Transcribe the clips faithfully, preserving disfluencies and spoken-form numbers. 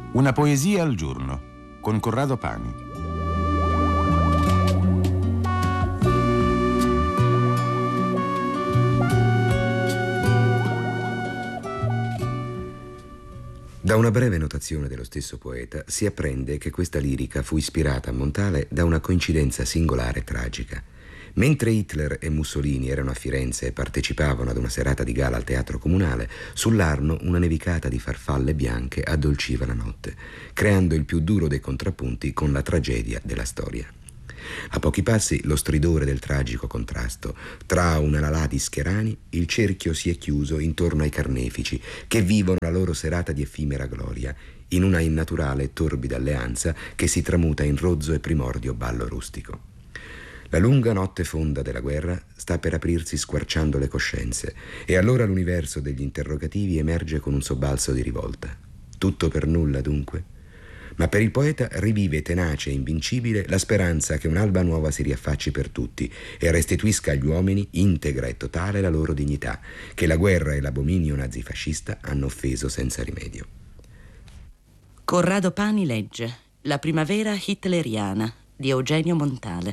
Una poesia al giorno con Corrado Pani. Da una breve notazione dello stesso poeta si apprende che questa lirica fu ispirata a Montale da una coincidenza singolare e tragica. Mentre Hitler e Mussolini erano a Firenze e partecipavano ad una serata di gala al Teatro Comunale, sull'Arno una nevicata di farfalle bianche addolciva la notte, creando il più duro dei contrappunti con la tragedia della storia. A pochi passi lo stridore del tragico contrasto. Tra una lalà di scherani il cerchio si è chiuso intorno ai carnefici che vivono la loro serata di effimera gloria in una innaturale e torbida alleanza che si tramuta in rozzo e primordio ballo rustico. La lunga notte fonda della guerra sta per aprirsi squarciando le coscienze e allora l'universo degli interrogativi emerge con un sobbalzo di rivolta. Tutto per nulla dunque? Ma per il poeta rivive tenace e invincibile la speranza che un'alba nuova si riaffacci per tutti e restituisca agli uomini integra e totale la loro dignità, che la guerra e l'abominio nazifascista hanno offeso senza rimedio. Corrado Pani legge La primavera hitleriana di Eugenio Montale.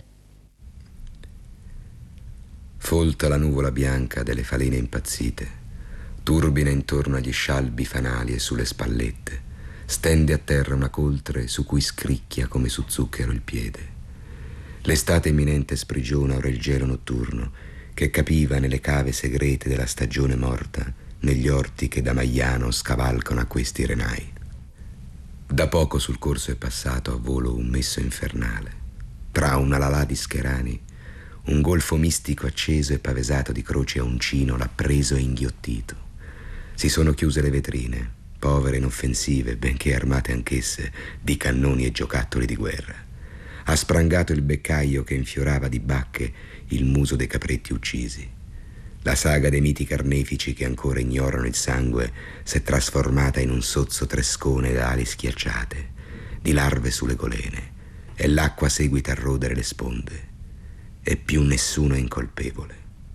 Folta la nuvola bianca delle falene impazzite, turbina intorno agli scialbi fanali e sulle spallette. Stende a terra una coltre su cui scricchia come su zucchero il piede. L'estate imminente sprigiona ora il gelo notturno che capiva nelle cave segrete della stagione morta, negli orti che da Maiano scavalcano a questi renai. Da poco sul corso è passato a volo un messo infernale. Tra una lalà di scherani, un golfo mistico acceso e pavesato di croci a uncino l'ha preso e inghiottito. Si sono chiuse le vetrine, povere e inoffensive, benché armate anch'esse di cannoni e giocattoli di guerra. Ha sprangato il beccaio che infiorava di bacche il muso dei capretti uccisi. La saga dei miti carnefici che ancora ignorano il sangue s'è trasformata in un sozzo trescone da ali schiacciate, di larve sulle golene, e l'acqua seguita a rodere le sponde. E più nessuno è incolpevole.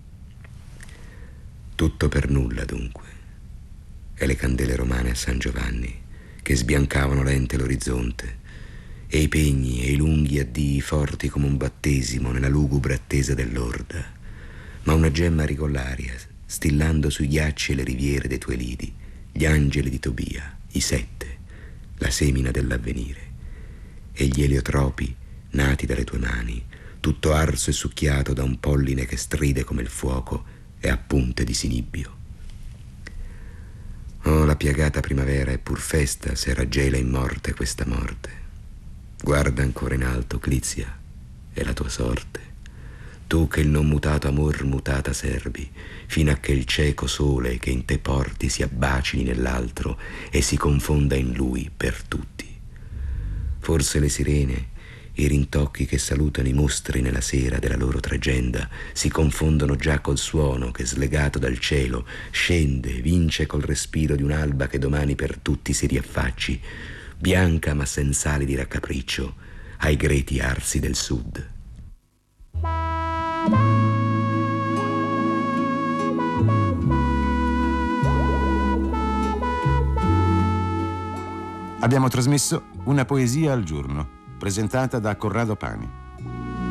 Tutto per nulla dunque. E le candele romane a San Giovanni che sbiancavano lente l'orizzonte e i pegni e i lunghi addii forti come un battesimo nella lugubre attesa dell'orda, ma una gemma rigollaria stillando sui ghiacci e le riviere dei tuoi lidi gli angeli di Tobia, i sette, la semina dell'avvenire, e gli eliotropi nati dalle tue mani, tutto arso e succhiato da un polline che stride come il fuoco e a punte di sinibbio. Oh, la piagata primavera è pur festa se raggela in morte questa morte. Guarda ancora in alto, Clizia, è la tua sorte. Tu che il non mutato amor mutata serbi, fino a che il cieco sole che in te porti si abbacini nell'altro e si confonda in lui per tutti. Forse le sirene, i rintocchi che salutano i mostri nella sera della loro tregenda si confondono già col suono che, slegato dal cielo, scende, vince col respiro di un'alba che domani per tutti si riaffacci, bianca ma senza ali di raccapriccio, ai greti arsi del sud. Abbiamo trasmesso Una poesia al giorno, presentata da Corrado Pani.